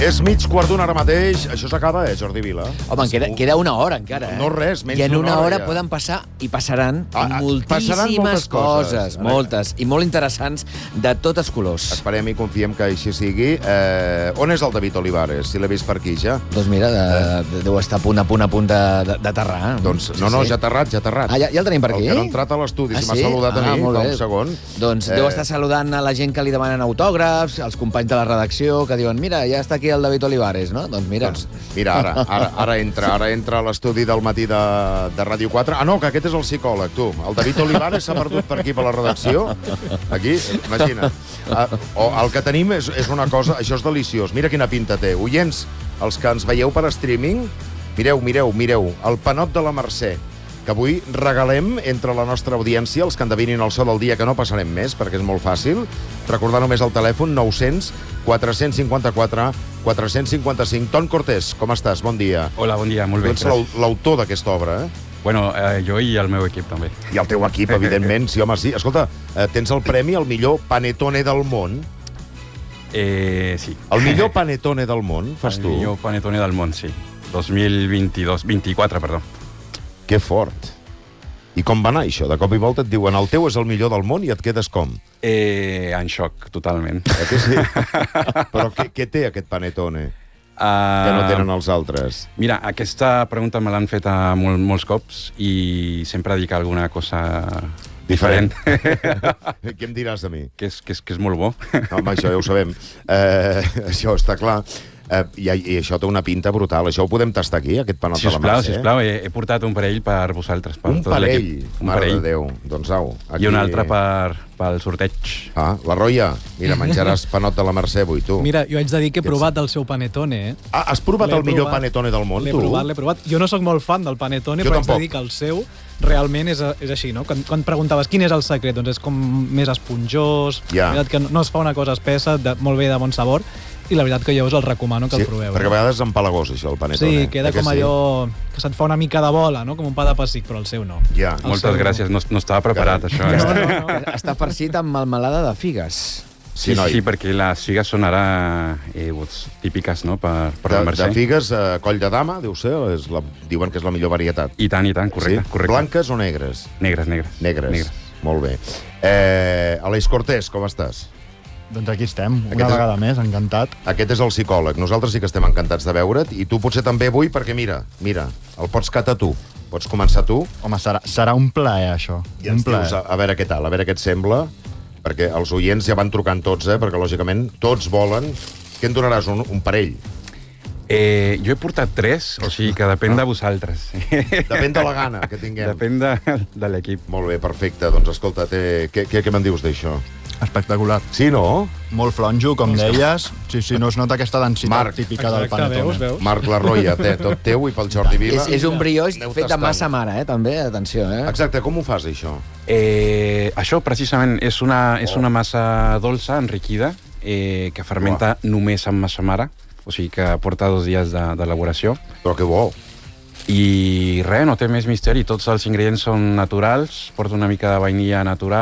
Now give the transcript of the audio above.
És 3:15 ara mateix. Això s'acaba, Jordi Vila? Home, queda una hora encara, No res, menys I en una hora ja poden passar, i passaran, passaran moltíssimes coses, moltes, i molt interessants, de tots colors. Esperem i confiem que així sigui. On és el David Olivares? Si l'he vist per aquí, ja? Doncs mira, deu estar a punt d'aterrar. Doncs, no, ja ha aterrat, ja ha aterrat. Ah, ja el tenim per aquí? El que no ha entrat a l'estudi, si m'ha saludat a mi fa un segon. Doncs deu estar saludant a la gent que li demanen autògrafs, als companys de la redacció, que diuen, mira, ja està aquí el David Olivares, no? Doncs mira. Ara entra a l'estudi del matí de Ràdio 4. Ah, no, que aquest és el psicòleg, tu. El David Olivares s'ha perdut per aquí, per la redacció. Aquí, imagina. El que tenim és una cosa, això és deliciós. Mira quina pinta té. Oients, els que ens veieu per streaming, mireu, el panot de la Mercè, que avui regalem entre la nostra audiència, els que endevinin el so del dia, que no passarem més, perquè és molt fàcil. Recordar només el telèfon 900 454 455. Ton Cortés, com estàs? Bon dia. Hola, bon dia, molt bé. Tu ets l'autor d'aquesta obra, eh? Bueno, jo i el meu equip, també. I el teu equip, evidentment, sí, home, sí. Escolta, tens el premi al millor panetone del món. Sí. El millor panetone del món, fas tu? El millor panetone del món, sí. 24, perdó. Que fort. I com va anar això? De cop i volta et diuen el teu és el millor del món i et quedes com? En xoc, totalment. Que sí? Però què té aquest panetone que no tenen els altres? Mira, aquesta pregunta me l'han fet molts cops i sempre dic alguna cosa diferent. Què em diràs de mi? Que és molt bo. Home, això ja ho sabem. Això està clar. I això té una pinta brutal. Això ho podem tastar aquí, aquest panot de la Mercè? Sisplau, he portat un parell per vosaltres. Un parell? Mare de Déu. Doncs au. I un altre pel sorteig. Ah, la Roia, mira, menjaràs panot de la Mercè avui, tu. Mira, jo haig de dir que he provat el seu panetone, eh? Ah, has provat el millor panetone del món, tu? L'he provat. Jo no sóc molt fan del panetone, però haig de dir que el seu realment és així, no? Quan preguntaves quin és el secret, doncs és com més esponjós, que no es fa una cosa espessa, molt bé de bon sabor, i la veritat que jo us el recomano que el proveu. Perquè a vegades és empalagós, això, el panetone. Sí, queda com allò que se't fa una mica de bola, no? Com un pa de pessic, però el seu no. Moltes gràcies, no estava preparat, això. Està farcit amb melmelada de figues. Sí, perquè les figues són ara típiques, no?, per la Mercè. De figues, coll de dama, deu ser, diuen que és la millor varietat. I tant, correcte. Blanques o negres? Negres. Negres, molt bé. Aleix Cortés, com estàs? Doncs aquí estem, una vegada més, encantat. Aquest és el psicòleg. Nosaltres sí que estem encantats de veure't, i tu potser també avui, perquè mira, el pots catar tu. Pots començar tu. Home, serà un plaer, això. I ens dius, a veure què tal, a veure què et sembla, perquè els oients ja van trucant tots, perquè lògicament tots volen. Què en donaràs, un parell? Jo he portat 3, o sigui que depèn de vosaltres. Depèn de la gana que tinguem. Depèn de l'equip. Molt bé, perfecte. Doncs escolta, què me'n dius d'això? Espectacular. Sí, no? Molt flonjo, com deies. Sí, no es nota aquesta densitat típica del panetone. Marc Larroia, tot teu i pel Jordi Vila. És un brioix fet de massa mare, també, atenció. Exacte, com ho fas, això? Això, precisament, és una massa dolça, enriquida, que fermenta només amb massa mare, o sigui que porta 2 dies d'elaboració. Però que bo! I res, no té més misteri, tots els ingredients són naturals, porta una mica de vainilla natural,